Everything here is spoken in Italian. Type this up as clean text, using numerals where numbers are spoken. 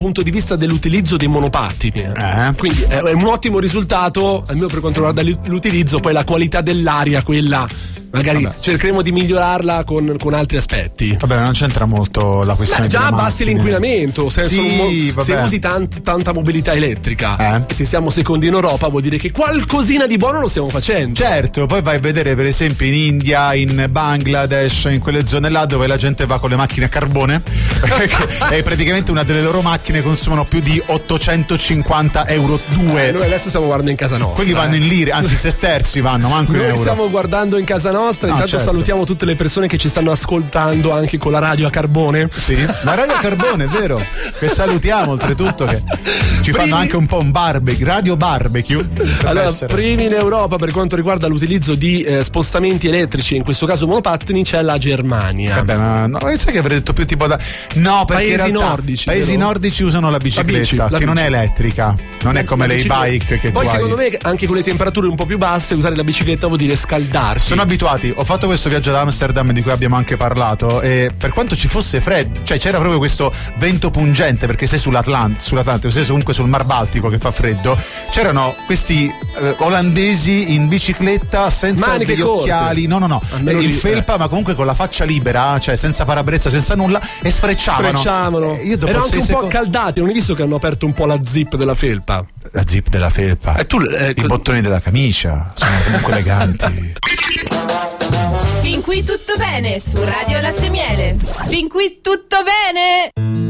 punto di vista dell'utilizzo dei monopattini. Quindi è un ottimo risultato, almeno per quanto riguarda l'utilizzo. Poi la qualità dell'aria, quella magari cercheremo di migliorarla con altri aspetti. Vabbè, non c'entra molto la questione. Già abbassi l'inquinamento, se usi tanta mobilità elettrica. Se siamo secondi in Europa vuol dire che qualcosina di buono lo stiamo facendo. Certo, poi vai a vedere per esempio in India, in Bangladesh, in quelle zone là dove la gente va con le macchine a carbone e praticamente una delle loro macchine consumano più di 850 euro 2. Noi adesso stiamo guardando in casa nostra. Quelli vanno in lire, anzi sesterzi vanno, manco in euro. Noi stiamo guardando in casa nostra. Intanto certo. Salutiamo tutte le persone che ci stanno ascoltando anche con la radio a carbone. Sì, la radio a carbone, è vero. Che salutiamo oltretutto, che ci fanno anche un po' un barbecue, radio barbecue. Allora, primi in Europa per quanto riguarda l'utilizzo di spostamenti elettrici, in questo caso monopattini, c'è la Germania. Vabbè, ma no, sai che avrei detto più tipo no, perché paesi in realtà nordici. Paesi nordici usano la bicicletta, che non è elettrica, non è come le e-bike che poi tu secondo me anche con le temperature un po' più basse usare la bicicletta vuol dire scaldarsi. Sono abituati. Ho fatto questo viaggio ad Amsterdam di cui abbiamo anche parlato e per quanto ci fosse freddo, cioè c'era proprio questo vento pungente perché sei sull'Atlantico, sei comunque sul Mar Baltico che fa freddo, c'erano questi olandesi in bicicletta senza degli occhiali, no, in felpa ma comunque con la faccia libera, cioè senza parabrezza, senza nulla, e sfrecciavano. Io dopo erano anche un po' accaldati, non hai visto che hanno aperto un po' la zip della felpa? La zip della felpa? I bottoni della camicia sono comunque eleganti. Fin qui tutto bene su Radio Latte Miele. Fin qui tutto bene.